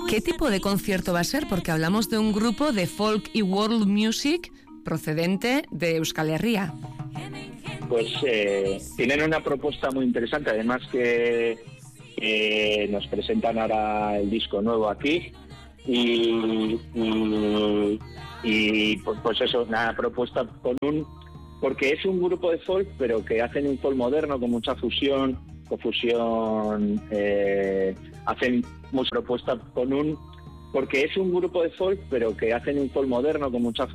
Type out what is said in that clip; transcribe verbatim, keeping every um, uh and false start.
¿Qué tipo de concierto va a ser? Porque hablamos de un grupo de folk y world music procedente de Euskal Herria. Pues eh, tienen una propuesta muy interesante, además que eh, nos presentan ahora el disco nuevo aquí y, y, y pues, pues eso, una propuesta con un... porque es un grupo de folk, pero que hacen un folk moderno con mucha fusión, con fusión, eh, hacen mucha propuesta con un... porque es un grupo de folk, pero que hacen un folk moderno con mucha